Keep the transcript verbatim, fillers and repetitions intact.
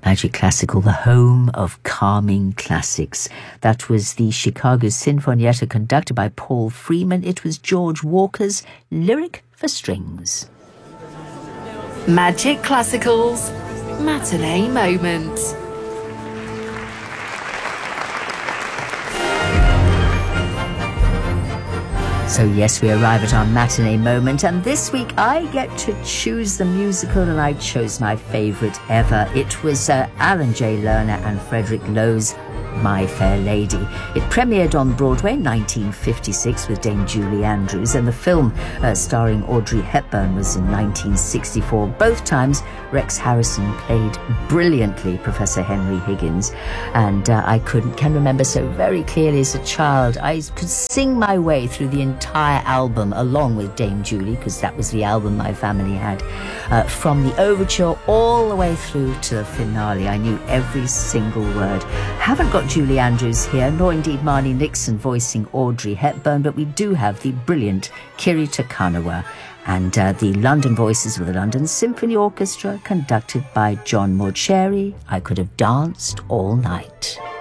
Magic Classical, the home of calming classics. That was the Chicago Sinfonietta conducted by Paul Freeman. It was George Walker's Lyric for Strings. Magic Classical's Matinee Moment. So yes, we arrive at our matinee moment, and this week I get to choose the musical, and I chose my favourite ever. It was uh, Alan J. Lerner and Frederick Lowe's My Fair Lady. It premiered on Broadway in nineteen fifty-six with Dame Julie Andrews, and the film uh, starring Audrey Hepburn was in nineteen sixty-four. Both times Rex Harrison played brilliantly Professor Henry Higgins, and uh, I couldn't can remember so very clearly as a child. I could sing my way through the entire album along with Dame Julie, because that was the album my family had, uh, from the overture all the way through to the finale. I knew every single word. Haven't got Julie Andrews here, nor indeed Marnie Nixon voicing Audrey Hepburn, but we do have the brilliant Kiri Te Kanawa, and uh, the London voices with the London Symphony Orchestra, conducted by John Mauceri. I could have danced all night.